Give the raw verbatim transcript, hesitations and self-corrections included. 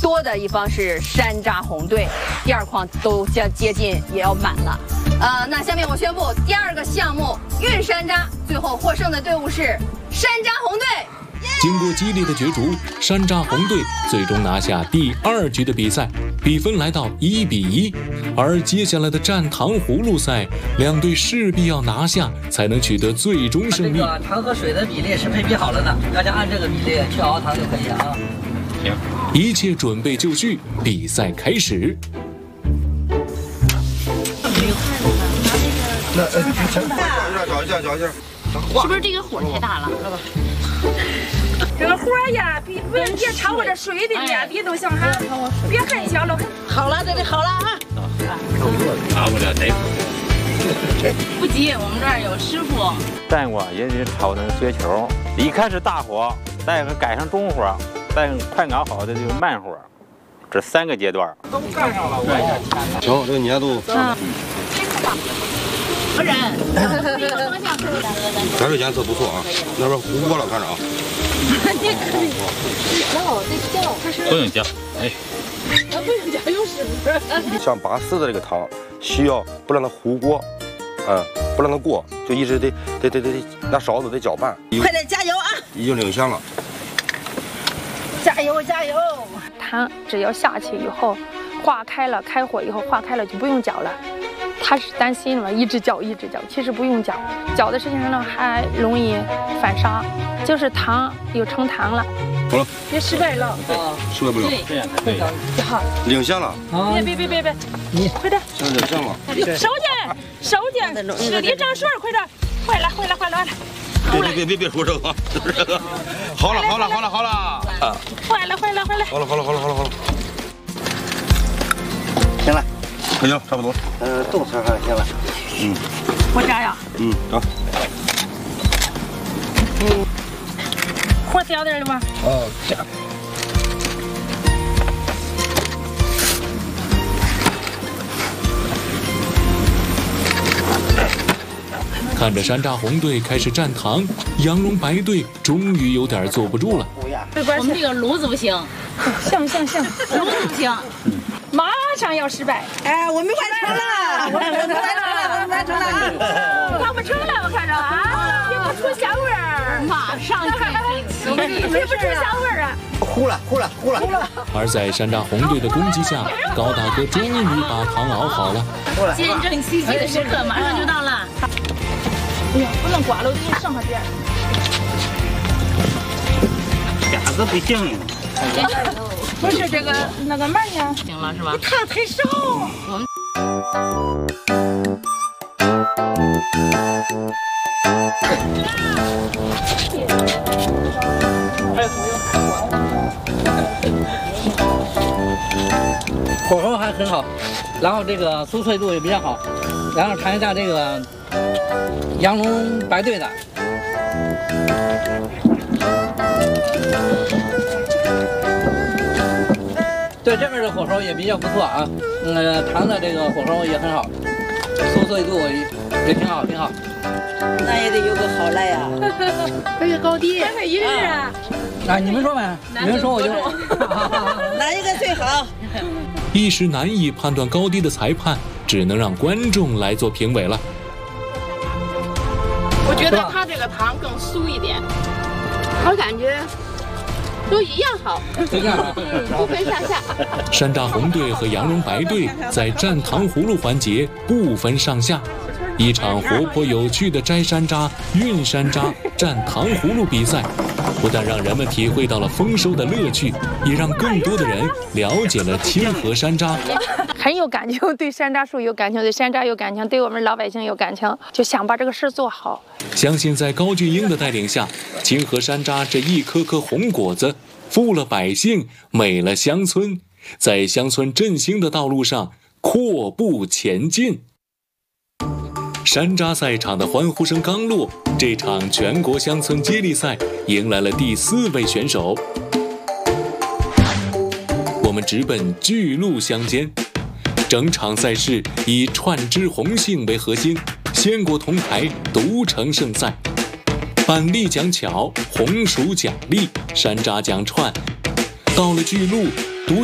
多的一方是山楂红队，第二筐都将接近也要满了。呃，那下面我宣布第二个项目运山楂，最后获胜的队伍是山楂红队。 经过激烈的角逐，山楂红队最终拿下第二局的比赛，比分来到一比一。而接下来的蘸糖葫芦赛，两队势必要拿下，才能取得最终胜利。 这个糖和水的比例是配比好了的，大家按这个比例去熬糖就可以了啊。 行，一切准备就绪，比赛开始。 那呃，找一下，找一下，找一下。 是不是这个火太大了？ 这个火呀，别别别超过这水的面积都行哈，别很小了。 好了，这里好了啊。 拿不了得。 不急，我们这儿有师傅。 蘸过也得炒成雪球，一开始大火，再个改成中火，再快熬好的就慢火，这三个阶段。 都干上了，行，这个粘度。 嗯。不然， 咱这颜色不错啊，那边糊锅了，看着啊。 你可以，然后得搅， 不用搅，哎， 不用搅有师傅。 像拔丝的这个糖，需要不让它糊锅，嗯，不让它过，就一直得得得得得拿勺子得搅拌。 快点加油啊！ 已经领先了。 加油加油！ 糖只要下去以后，化开了，开火以后化开了就不用搅了。他是担心了，一直搅一直搅，其实不用搅，搅的时间长了还容易反杀，就是糖又成糖了。 好了， 别失败了， 失败不了， 这样才对。 领先了。 别别别别别，你快点， 现在领先了。 手劲手劲，使力涨水，快点，坏了坏了坏了坏了。 别别别别别说这个，这个。好了好了好了好了。啊。 坏了坏了坏了。 好了好了好了好了好了。 行了。 可行，差不多。 呃，动词还行了。 嗯。 我加呀。 嗯，好。 嗯。火小点了吧？ 哦，加。 看着山楂红队开始蘸糖，羊绒白队终于有点坐不住了。 我们这个炉子不行。 行行行， 炉子不行。 马上要失败！ 哎，我们完成了，我们完成了，我们完成了， 完不成了，我看着啊，听不出香味儿， 马上就听不出香味儿啊！ 糊了，糊了，糊了，糊了。 而在山楂红队的攻击下，高大哥终于把糖熬好了。 见证奇迹的时刻马上就到了。 哎呀，不能刮了，我给你上上边。 夹子不行。 不是这个那个面呢？ 行了是吧？ 糖太少。 我们。 火候还很好，然后这个酥脆度也比较好，然后尝一下这个羊绒白队的。对这边的火候也比较不错啊，嗯，糖的这个火候也很好，酥脆度也也挺好，挺好。 那也得有个好赖呀， 这个高低，三分一致啊。 啊，你们说呗，你们说我就。 哪一个最好？ 一时难以判断高低的裁判，只能让观众来做评委了。 我觉得他这个糖更酥一点，我感觉。都一样好， 一样好， 不分上下。 山楂红队和羊绒白队在蘸糖葫芦环节不分上下，一场活泼有趣的摘山楂、运山楂、蘸糖葫芦比赛，不但让人们体会到了丰收的乐趣，也让更多的人了解了清河山楂。 很有感情，对山楂树有感情，对山楂有感情，对我们老百姓有感情，就想把这个事做好。 相信在高俊英的带领下，清河山楂这一颗颗红果子，富了百姓，美了乡村，在乡村振兴的道路上阔步前进。山楂赛场的欢呼声刚落，这场全国乡村接力赛迎来了第四位选手。我们直奔巨鹿乡间，整场赛事以串枝红杏为核心，鲜果铜牌独成胜赛。板栗讲巧，红薯讲栗，山楂讲串。到了巨鹿，